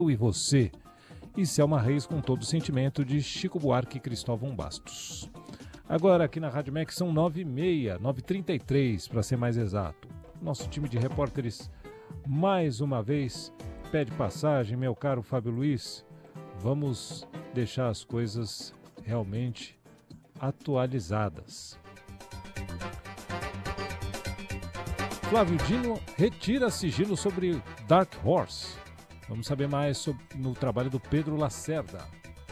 e você. E Selma Reis com todo o sentimento de Chico Buarque e Cristóvão Bastos. Agora aqui na Rádio MEC são 9h30, 9h33 para ser mais exato. Nosso time de repórteres mais uma vez pede passagem, meu caro Fábio Luiz. Vamos deixar as coisas realmente atualizadas. Flávio Dino retira sigilo sobre Dark Horse. Vamos saber mais no trabalho do Pedro Lacerda.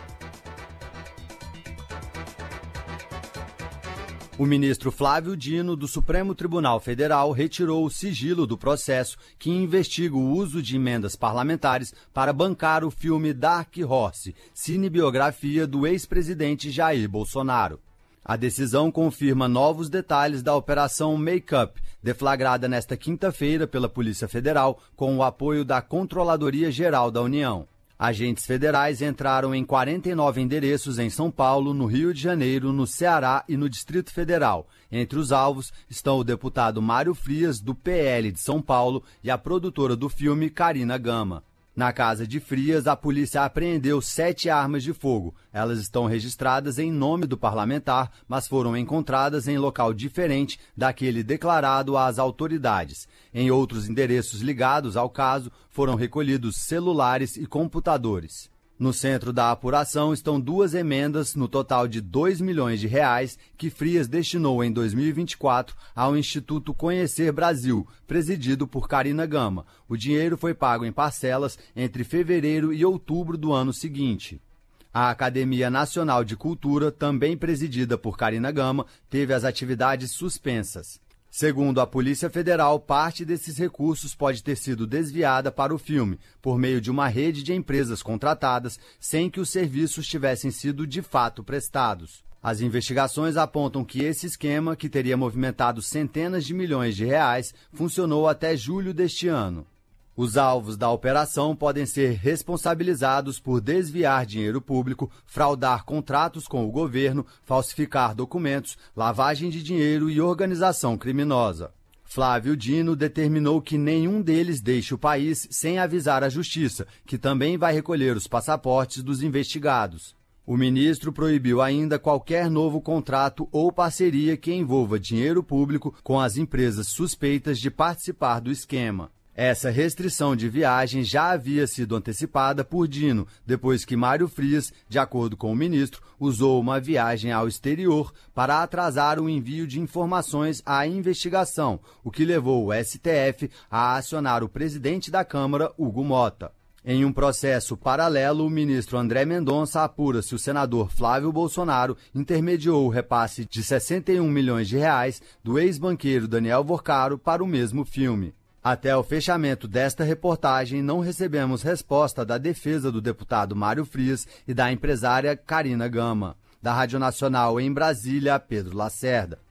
O ministro Flávio Dino, do Supremo Tribunal Federal, retirou o sigilo do processo que investiga o uso de emendas parlamentares para bancar o filme Dark Horse, cinebiografia do ex-presidente Jair Bolsonaro. A decisão confirma novos detalhes da Operação Make-up, deflagrada nesta quinta-feira pela Polícia Federal com o apoio da Controladoria Geral da União. Agentes federais entraram em 49 endereços em São Paulo, no Rio de Janeiro, no Ceará e no Distrito Federal. Entre os alvos estão o deputado Mário Frias, do PL de São Paulo, e a produtora do filme, Karina Gama. Na casa de Frias, a polícia apreendeu 7 armas de fogo. Elas estão registradas em nome do parlamentar, mas foram encontradas em local diferente daquele declarado às autoridades. Em outros endereços ligados ao caso, foram recolhidos celulares e computadores. No centro da apuração estão 2 emendas, no total de R$2 milhões, que Frias destinou em 2024 ao Instituto Conhecer Brasil, presidido por Karina Gama. O dinheiro foi pago em parcelas entre fevereiro e outubro do ano seguinte. A Academia Nacional de Cultura, também presidida por Karina Gama, teve as atividades suspensas. Segundo a Polícia Federal, parte desses recursos pode ter sido desviada para o filme, por meio de uma rede de empresas contratadas, sem que os serviços tivessem sido de fato prestados. As investigações apontam que esse esquema, que teria movimentado centenas de milhões de reais, funcionou até julho deste ano. Os alvos da operação podem ser responsabilizados por desviar dinheiro público, fraudar contratos com o governo, falsificar documentos, lavagem de dinheiro e organização criminosa. Flávio Dino determinou que nenhum deles deixe o país sem avisar a Justiça, que também vai recolher os passaportes dos investigados. O ministro proibiu ainda qualquer novo contrato ou parceria que envolva dinheiro público com as empresas suspeitas de participar do esquema. Essa restrição de viagem já havia sido antecipada por Dino, depois que Mário Frias, de acordo com o ministro, usou uma viagem ao exterior para atrasar o envio de informações à investigação, o que levou o STF a acionar o presidente da Câmara, Hugo Mota. Em um processo paralelo, o ministro André Mendonça apura se o senador Flávio Bolsonaro intermediou o repasse de R$61 milhões do ex-banqueiro Daniel Vorcaro para o mesmo filme. Até o fechamento desta reportagem, não recebemos resposta da defesa do deputado Mário Frias e da empresária Karina Gama. Da Rádio Nacional em Brasília, Pedro Lacerda.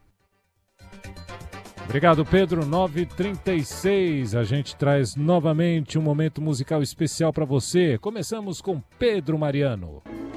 Obrigado, Pedro. 9h36. A gente traz novamente um momento musical especial para você. Começamos com Pedro Mariano.